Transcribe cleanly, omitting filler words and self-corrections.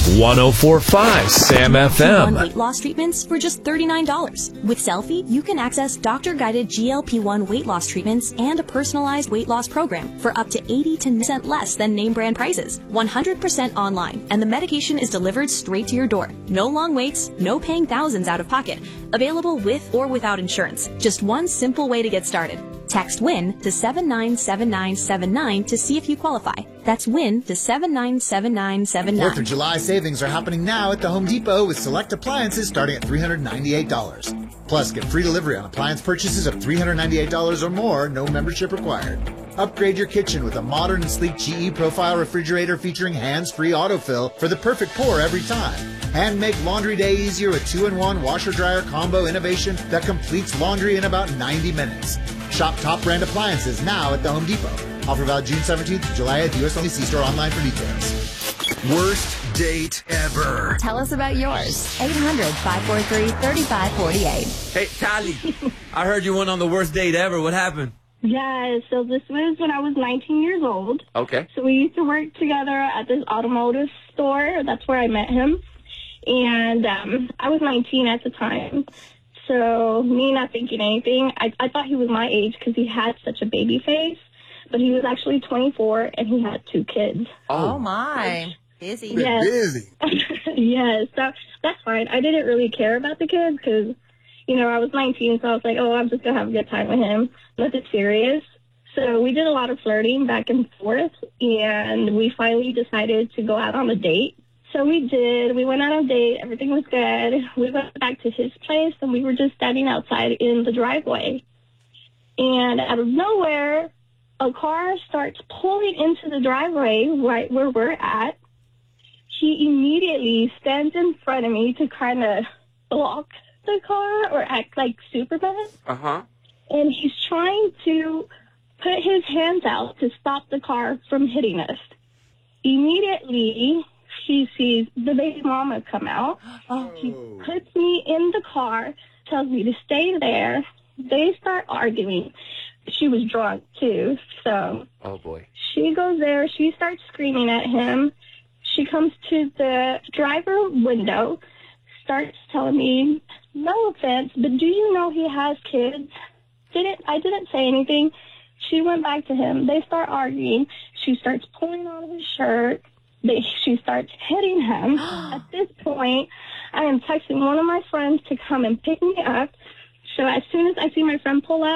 104.5 Sam FM. Weight loss treatments for just $39. With Selfie, you can access doctor-guided GLP-1 weight loss treatments and a personalized weight loss program for up to 80% less than name brand prices. 100% online, and the medication is delivered straight to your door. No long waits, no paying thousands out of pocket. Available with or without insurance. Just one simple way to get started. Text WIN to 797979 to see if you qualify. That's WIN to 797979. 4th of July savings are happening now at the Home Depot with select appliances starting at $398. Plus, get free delivery on appliance purchases of $398 or more, no membership required. Upgrade your kitchen with a modern and sleek GE Profile refrigerator featuring hands-free autofill for the perfect pour every time. And make laundry day easier with 2-in-1 washer-dryer combo innovation that completes laundry in about 90 minutes. Shop top brand appliances now at the Home Depot. Offer valid June 17th to July 8th. US only. See store online for details. Worst date ever. Tell us about yours. 800-543-3548. Hey, Tali, I heard you went on the worst date ever. What happened? Yeah, so this was when I was 19 years old. Okay. So we used to work together at this automotive store. That's where I met him. And I was 19 at the time. So me not thinking anything, I thought he was my age because he had such a baby face. But he was actually 24, and he had 2 kids. Oh my. Busy. Yes. Busy. Yes, so that's fine. I didn't really care about the kids because, I was 19, so I was like, oh, I'm just going to have a good time with him. Nothing serious. So we did a lot of flirting back and forth, and we finally decided to go out on a date. So we did. We went out on a date. Everything was good. We went back to his place, and we were just standing outside in the driveway. And out of nowhere, a car starts pulling into the driveway right where we're at. He immediately stands in front of me to kind of block the car or act like Superman. Uh-huh. And he's trying to put his hands out to stop the car from hitting us. Immediately, she sees the baby mama come out. She puts me in the car, tells me to stay there. They start arguing. She was drunk, too, so... Oh, boy. She goes there. She starts screaming at him. She comes to the driver window, starts telling me, no offense, but do you know he has kids? I didn't say anything. She went back to him. They start arguing. She starts pulling on his shirt. She starts hitting him. At this point, I am texting one of my friends to come and pick me up. So as soon as I see my friend pull up,